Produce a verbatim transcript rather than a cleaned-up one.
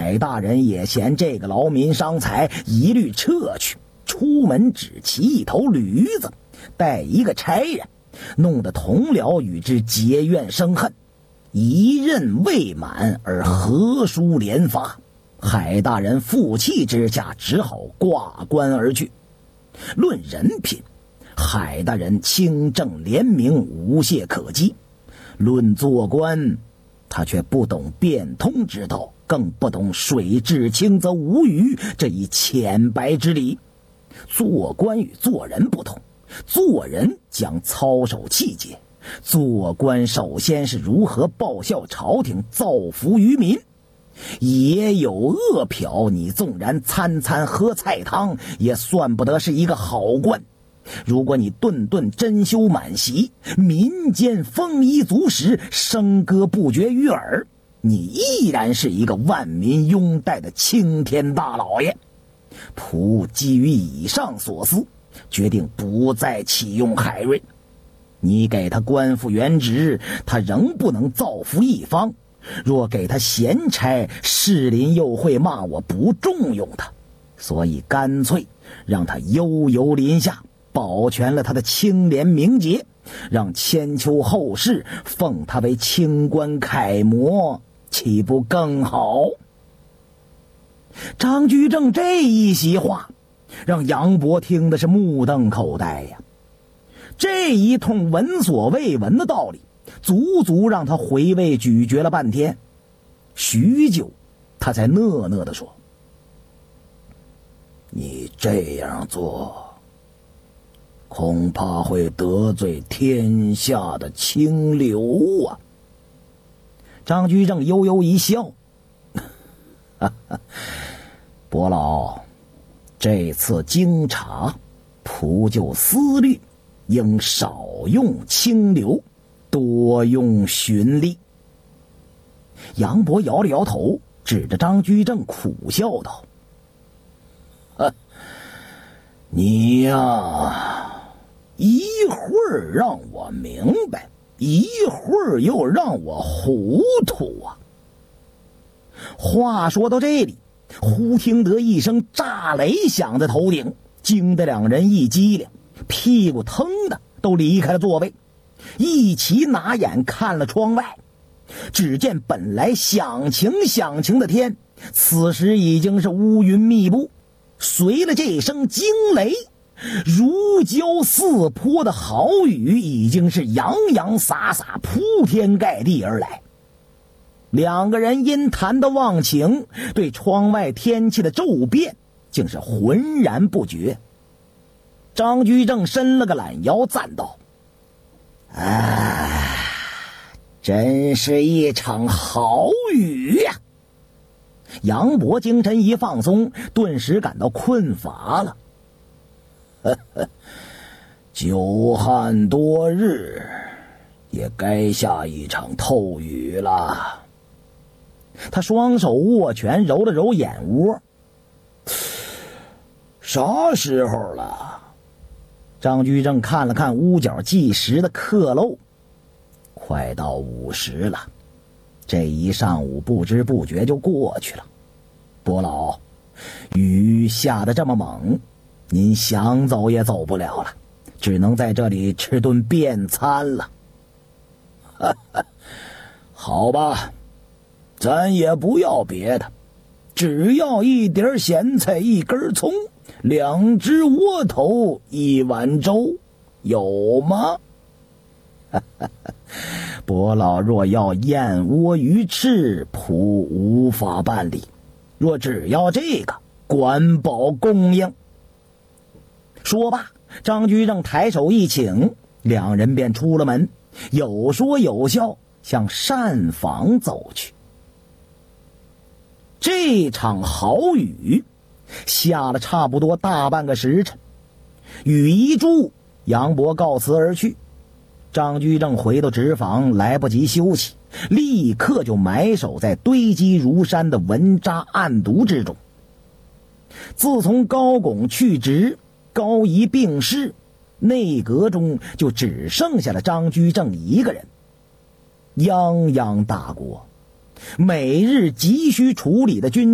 海大人也嫌这个劳民伤财，一律撤去，出门只骑一头驴子，带一个差人，弄得同僚与之结怨生恨。一任未满而和书连发，海大人负气之下只好挂冠而去。论人品，海大人清正廉明，无懈可击；论做官，他却不懂变通之道，更不懂水至清则无鱼这一浅白之理。做官与做人不同，做人讲操守气节，做官首先是如何报效朝廷，造福于民。也有恶殍，你纵然餐餐喝菜汤，也算不得是一个好官。如果你顿顿珍馐满席，民间丰衣足食，笙歌不绝于耳，你依然是一个万民拥戴的青天大老爷。仆基于以上所思，决定不再启用海瑞。你给他官复原职，他仍不能造福一方；若给他闲差，士林又会骂我不重用他，所以干脆让他悠游林下，保全了他的清廉名节，让千秋后世奉他为清官楷模，岂不更好？张居正这一席话，让杨博听的是目瞪口呆呀。这一通闻所未闻的道理，足足让他回味咀嚼了半天。许久，他才讷讷地说：“你这样做，恐怕会得罪天下的清流啊。”张居正悠悠一笑：“哈哈，伯老，这次经查，仆就思虑，应少用清流，多用循吏。”杨博摇了摇头，指着张居正苦笑道：“呵，你呀，一会儿让我明白，一会儿又让我糊涂啊。”话说到这里，忽听得一声炸雷响在头顶，惊得两人一激灵，屁股腾的都离开了座位，一齐拿眼看了窗外。只见本来响晴响晴的天，此时已经是乌云密布，随了这声惊雷，如胶似泼的豪雨已经是洋洋洒洒铺天盖地而来。两个人因谈的忘情，对窗外天气的骤变竟是浑然不觉。张居正伸了个懒腰，赞道：“啊，真是一场好雨呀！”杨博精神一放松，顿时感到困乏了。呵呵，久旱多日，也该下一场透雨了。他双手握拳，揉了揉眼窝。啥时候了？张居正看了看屋角计时的刻漏，快到午时了。这一上午不知不觉就过去了。伯老，雨下得这么猛，您想走也走不了了，只能在这里吃顿便餐了。好吧，咱也不要别的，只要一碟咸菜，一根葱，两只窝头，一碗粥，有吗？伯老若要燕窝鱼翅，仆无法办理；若只要这个，管保供应。说罢，张居正抬手一请，两人便出了门，有说有笑向膳房走去。这场好雨下了差不多大半个时辰，雨一住，杨博告辞而去。张居正回到职房，来不及休息，立刻就埋首在堆积如山的文札案牍之中。自从高拱去职，高仪病逝，内阁中就只剩下了张居正一个人。泱泱大国，每日急需处理的军